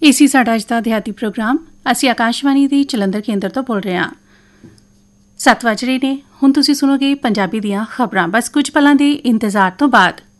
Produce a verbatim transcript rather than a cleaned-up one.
ਇਹ ਸੀ ਸਾਡਾ ਅੱਜ ਦਾ ਦਿਹਾਤੀ ਪ੍ਰੋਗਰਾਮ। ਅਸੀਂ ਆਕਾਸ਼ਵਾਣੀ ਦੀ ਜਲੰਧਰ ਕੇਂਦਰ ਤੋਂ ਬੋਲ ਰਹੇ ਹਾਂ। ਸੱਤ ਵੱਜ ਰਹੇ ਨੇ, ਹੁਣ ਤੁਸੀਂ ਸੁਣੋਗੇ ਪੰਜਾਬੀ ਦੀਆਂ ਖਬਰਾਂ। ਬਸ ਕੁਝ ਪਲਾਂ ਦੇ ਇੰਤਜ਼ਾਰ ਤੋਂ ਬਾਅਦ।